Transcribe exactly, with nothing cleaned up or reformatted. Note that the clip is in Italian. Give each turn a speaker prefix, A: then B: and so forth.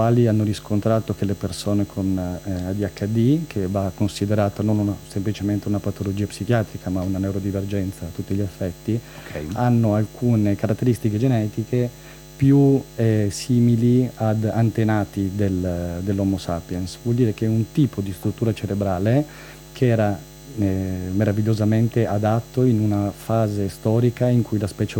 A: quali hanno riscontrato che le persone con eh, A D H D, che va considerata non una- semplicemente una patologia psichiatrica, ma una neurodivergenza a tutti gli effetti,
B: Ok.
A: hanno alcune caratteristiche genetiche più eh, simili ad antenati del- dell'Homo sapiens. Vuol dire che è un tipo di struttura cerebrale che era eh, meravigliosamente adatto in una fase storica in cui la specie